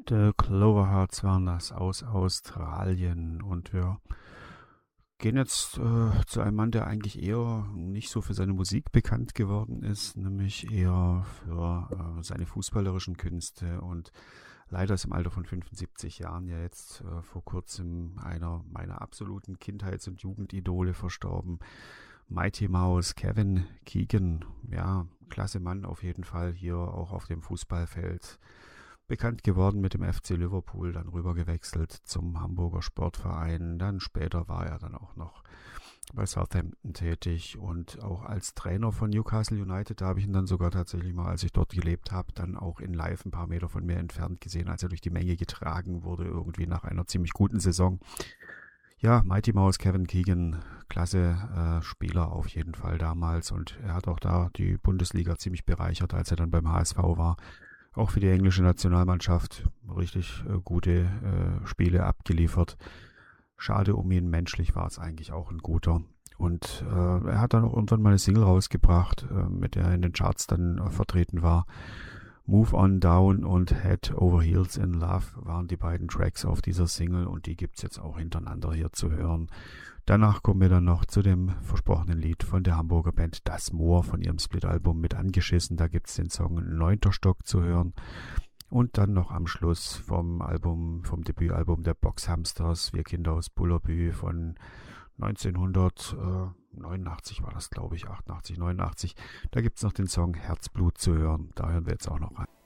The Cloverhearts waren das aus Australien und wir gehen jetzt zu einem Mann, der eigentlich eher nicht so für seine Musik bekannt geworden ist, nämlich eher für seine fußballerischen Künste und leider ist im Alter von 75 Jahren ja jetzt vor kurzem einer meiner absoluten Kindheits- und Jugendidole verstorben. Mighty Mouse, Kevin Keegan, ja, klasse Mann auf jeden Fall hier auch auf dem Fußballfeld. Bekannt geworden mit dem FC Liverpool, dann rübergewechselt zum Hamburger Sportverein. Dann später war er dann auch noch bei Southampton tätig und auch als Trainer von Newcastle United. Da habe ich ihn dann sogar tatsächlich mal, als ich dort gelebt habe, dann auch in Live ein paar Meter von mir entfernt gesehen, als er durch die Menge getragen wurde, irgendwie nach einer ziemlich guten Saison. Ja, Mighty Mouse, Kevin Keegan, klasse Spieler auf jeden Fall damals und er hat auch da die Bundesliga ziemlich bereichert, als er dann beim HSV war. Auch für die englische Nationalmannschaft richtig gute Spiele abgeliefert. Schade um ihn, menschlich war es eigentlich auch ein guter. Und er hat dann auch irgendwann mal eine Single rausgebracht, mit der er in den Charts dann vertreten war. Move On Down und Head Over Heels in Love waren die beiden Tracks auf dieser Single und die gibt's jetzt auch hintereinander hier zu hören. Danach kommen wir dann noch zu dem versprochenen Lied von der Hamburger Band Das Moor von ihrem Split-Album mit Angeschissen. Da gibt's den Song Neunter Stock zu hören. Und dann noch am Schluss vom Debütalbum der Boxhamsters, Wir Kinder aus Bullerbü von 1989 war das, glaube ich, 88, 89. Da gibt's noch den Song Herzblut zu hören. Da hören wir jetzt auch noch rein.